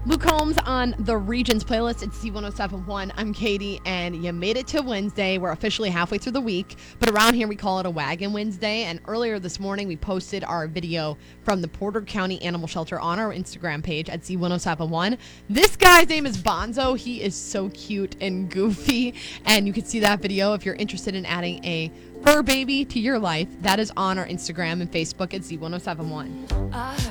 Luke Holmes on the Regions playlist at C1071. I'm Katie, and you made it to Wednesday. We're officially halfway through the week, but around here we call it a Wagon Wednesday. And earlier this morning, we posted our video from the Porter County Animal Shelter on our Instagram page at C1071. This guy's name is Bonzo. He is so cute and goofy, and you can see that video if you're interested in adding a fur baby to your life. That is on our Instagram and Facebook at C1071.